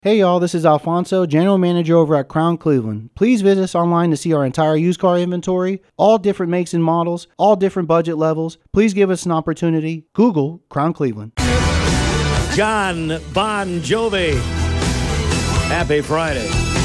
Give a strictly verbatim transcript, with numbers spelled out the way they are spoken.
Hey y'all, this is Alfonso, General Manager over at Crown Cleveland. Please visit us online to see our entire used car inventory, all different makes and models, all different budget levels. Please give us an opportunity. Google Crown Cleveland. John Bon Jovi. Happy Friday.